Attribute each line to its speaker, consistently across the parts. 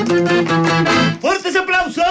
Speaker 1: ¡Fuerte ese aplauso!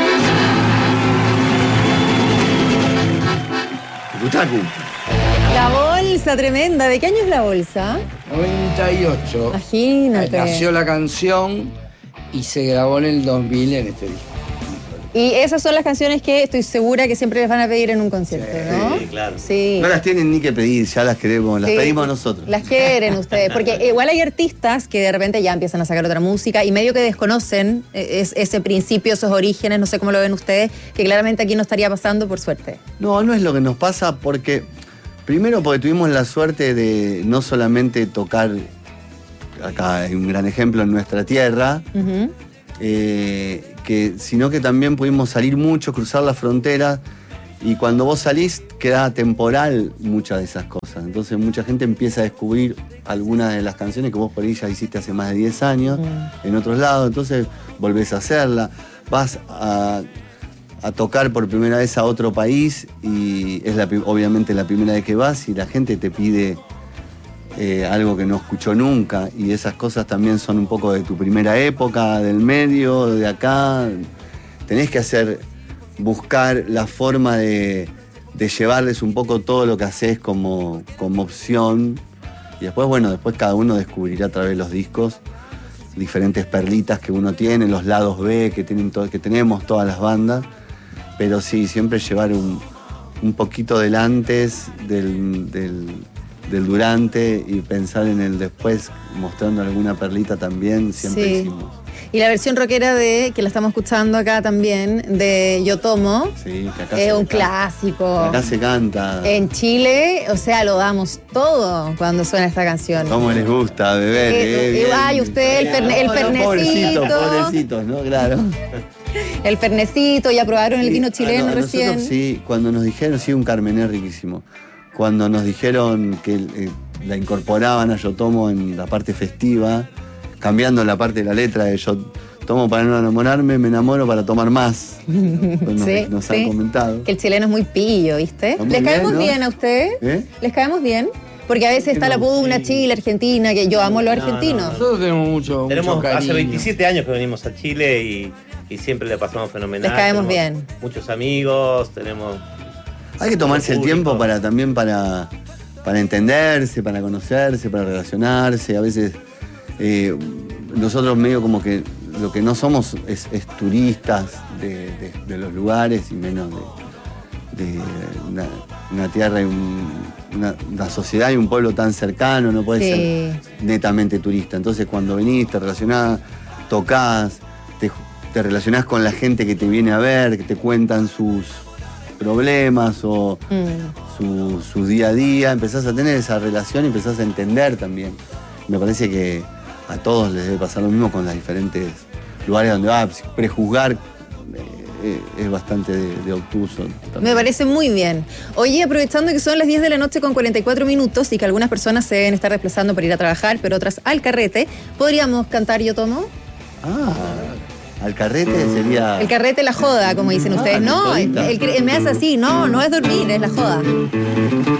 Speaker 2: Butaku.
Speaker 3: La bolsa tremenda. ¿De qué año es la bolsa?
Speaker 4: 98.
Speaker 3: Imagínate.
Speaker 4: Nació la canción y se grabó en el 2000 en este disco.
Speaker 3: Y esas son las canciones que estoy segura que siempre les van a pedir en un concierto, ¿no?
Speaker 1: Sí, claro.
Speaker 3: Sí.
Speaker 2: No las tienen ni que pedir, ya las queremos, las
Speaker 3: Sí,
Speaker 2: pedimos nosotros.
Speaker 3: Las quieren ustedes, porque igual hay artistas que de repente ya empiezan a sacar otra música y medio que desconocen ese principio, esos orígenes, no sé cómo lo ven ustedes, que claramente aquí no estaría pasando, por suerte.
Speaker 2: No, no es lo que nos pasa porque, primero porque tuvimos la suerte de no solamente tocar, acá hay un gran ejemplo en nuestra tierra,
Speaker 3: Ujú.
Speaker 2: sino que también pudimos salir mucho, cruzar la frontera, y cuando vos salís queda temporal muchas de esas cosas. Entonces mucha gente empieza a descubrir algunas de las canciones que vos por ahí ya hiciste hace más de 10 años en otros lados, entonces volvés a hacerla, vas a tocar por primera vez a otro país y es obviamente la primera vez que vas y la gente te pide algo que no escuchó nunca, y esas cosas también son un poco de tu primera época, del medio, de acá. Tenés que buscar la forma de llevarles un poco todo lo que haces como opción, y después, bueno, después cada uno descubrirá a través de los discos diferentes perlitas que uno tiene, los lados B que tenemos todas las bandas, pero sí, siempre llevar un poquito del antes, del durante, y pensar en el después, mostrando alguna perlita también, siempre
Speaker 3: Sí.
Speaker 2: hicimos.
Speaker 3: Y la versión rockera que la estamos escuchando acá también, de Yo Tomo,
Speaker 2: Sí, que acá
Speaker 3: es un
Speaker 2: canta.
Speaker 3: clásico.
Speaker 2: Acá se canta.
Speaker 3: En Chile, o sea, lo damos todo cuando suena esta canción.
Speaker 2: ¿Cómo les gusta beber?
Speaker 3: Y ay, usted, el pernecito.
Speaker 2: Pobrecitos, ¿no? Claro.
Speaker 3: El pernecito, ya probaron el vino chileno
Speaker 2: nosotros
Speaker 3: recién.
Speaker 2: sí, cuando nos dijeron, sí, un carmené riquísimo. Cuando nos dijeron que la incorporaban a Yo Tomo en la parte festiva, cambiando la parte de la letra de Yo Tomo para no enamorarme, me enamoro para tomar más.
Speaker 3: Sí,
Speaker 2: nos
Speaker 3: sí.
Speaker 2: han comentado.
Speaker 3: Que el chileno es muy pillo, ¿viste?
Speaker 2: Está muy
Speaker 3: ¿Les
Speaker 2: bien,
Speaker 3: caemos
Speaker 2: ¿no?
Speaker 3: bien a ustedes?
Speaker 2: ¿Eh?
Speaker 3: ¿Les caemos bien? Porque a veces está la pugna Chile, Argentina, que yo amo a los argentinos.
Speaker 4: Nosotros tenemos mucho
Speaker 1: Tenemos
Speaker 4: cariño.
Speaker 1: hace 27 años que venimos a Chile y siempre le pasamos fenomenal.
Speaker 3: Les caemos
Speaker 1: Tenemos
Speaker 3: bien.
Speaker 1: Muchos amigos, tenemos...
Speaker 2: Hay que tomarse el tiempo para entenderse, para conocerse, para relacionarse. A veces nosotros medio como que lo que no somos es turistas de los lugares, y menos de una tierra y una sociedad y un pueblo tan cercano, no puede ser netamente turista. Entonces cuando venís, te relacionás, tocás, te relacionás con la gente que te viene a ver, que te cuentan sus problemas o su día a día, empezás a tener esa relación y empezás a entender también. Me parece que a todos les debe pasar lo mismo con los diferentes lugares donde vas. Prejuzgar es bastante de obtuso también.
Speaker 3: Me parece muy bien. Oye, aprovechando que son las 10 de la noche con 44 minutos y que algunas personas se deben estar desplazando para ir a trabajar, pero otras al carrete, ¿podríamos cantar Yo Tomo?
Speaker 2: Al carrete sería...
Speaker 3: El carrete, la joda, como dicen ustedes. No,
Speaker 2: todita.
Speaker 3: me hace así, no es dormir, es la joda.